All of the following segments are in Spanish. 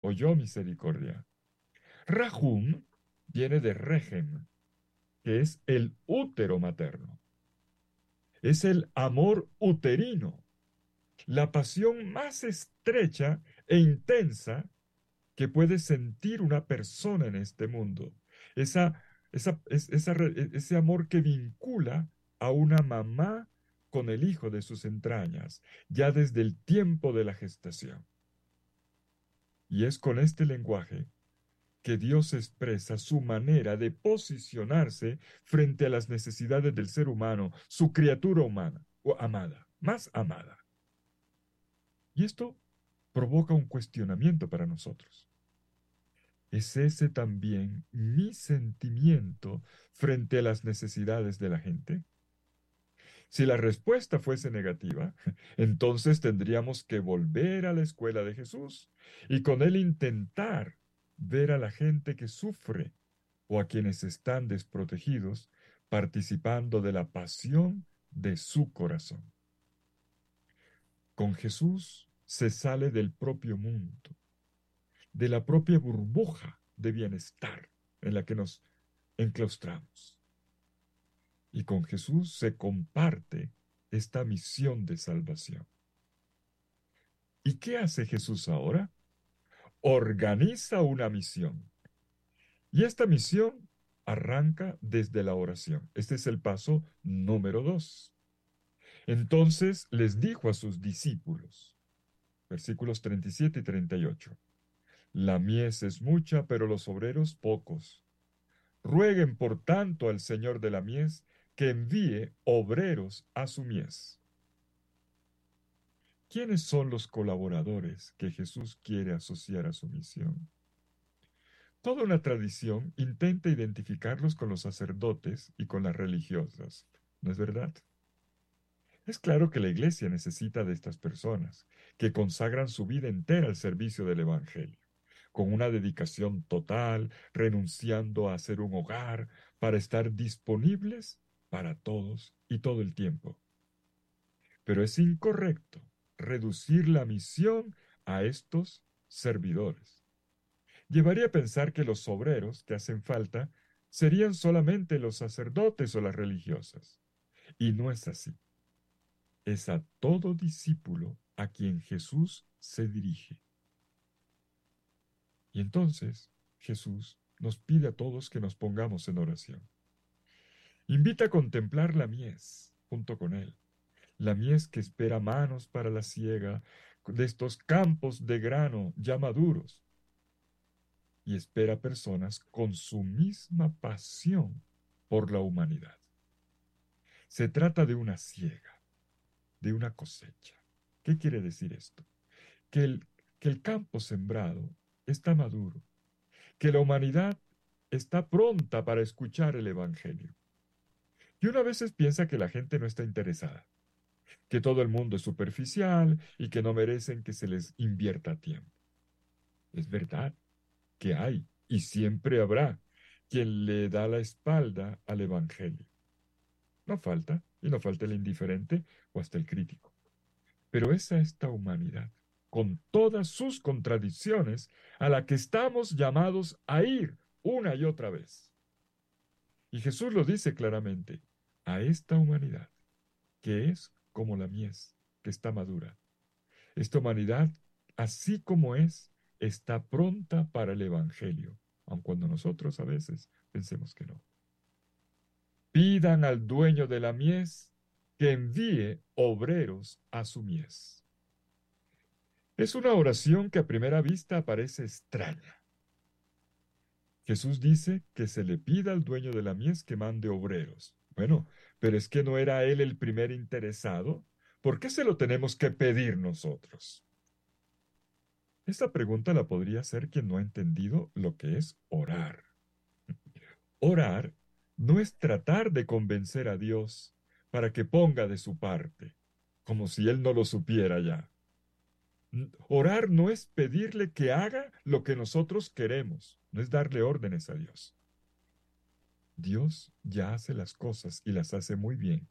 o yo misericordia. Rahum viene de Regem, que es el útero materno. Es el amor uterino, la pasión más estrecha e intensa que puede sentir una persona en este mundo. Esa, ese amor que vincula a una mamá con el hijo de sus entrañas, ya desde el tiempo de la gestación. Y es con este lenguaje que Dios expresa su manera de posicionarse frente a las necesidades del ser humano, su criatura humana o amada, más amada. Y esto provoca un cuestionamiento para nosotros. ¿Es ese también mi sentimiento frente a las necesidades de la gente? Si la respuesta fuese negativa, entonces tendríamos que volver a la escuela de Jesús y con él intentar ver a la gente que sufre o a quienes están desprotegidos participando de la pasión de su corazón. Con Jesús se sale del propio mundo, de la propia burbuja de bienestar en la que nos enclaustramos. Y con Jesús se comparte esta misión de salvación. ¿Y qué hace Jesús ahora? Organiza una misión. Y esta misión arranca desde la oración. Este es el paso número 2. Entonces les dijo a sus discípulos, versículos 37 y 38, la mies es mucha, pero los obreros pocos. Rueguen por tanto al Señor de la mies que envíe obreros a su mies. ¿Quiénes son los colaboradores que Jesús quiere asociar a su misión? Toda una tradición intenta identificarlos con los sacerdotes y con las religiosas, ¿no es verdad? Es claro que la Iglesia necesita de estas personas, que consagran su vida entera al servicio del Evangelio, con una dedicación total, renunciando a hacer un hogar, para estar disponibles para todos y todo el tiempo. Pero es incorrecto reducir la misión a estos servidores. Llevaría a pensar que los obreros que hacen falta serían solamente los sacerdotes o las religiosas. Y no es así. Es a todo discípulo a quien Jesús se dirige. Y entonces Jesús nos pide a todos que nos pongamos en oración. Invita a contemplar la mies junto con él. La mies que espera manos para la siega de estos campos de grano ya maduros y espera personas con su misma pasión por la humanidad. Se trata de una siega, de una cosecha. ¿Qué quiere decir esto? Que el campo sembrado está maduro, que la humanidad está pronta para escuchar el Evangelio. Y una veces piensa que la gente no está interesada, que todo el mundo es superficial y que no merecen que se les invierta tiempo. Es verdad que hay y siempre habrá quien le da la espalda al Evangelio. No falta, y no falta el indiferente o hasta el crítico. Pero es a esta humanidad, con todas sus contradicciones, a la que estamos llamados a ir una y otra vez. Y Jesús lo dice claramente, a esta humanidad, que es como la mies, que está madura. Esta humanidad, así como es, está pronta para el Evangelio, aun cuando nosotros a veces pensemos que no. Pidan al dueño de la mies que envíe obreros a su mies. Es una oración que a primera vista parece extraña. Jesús dice que se le pida al dueño de la mies que mande obreros. Bueno, pero es que no era él el primer interesado. ¿Por qué se lo tenemos que pedir nosotros? Esta pregunta la podría hacer quien no ha entendido lo que es orar. Orar no es tratar de convencer a Dios para que ponga de su parte, como si Él no lo supiera ya. Orar no es pedirle que haga lo que nosotros queremos, no es darle órdenes a Dios. Dios ya hace las cosas y las hace muy bien.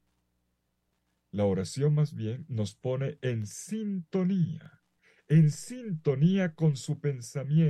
La oración más bien nos pone en sintonía con su pensamiento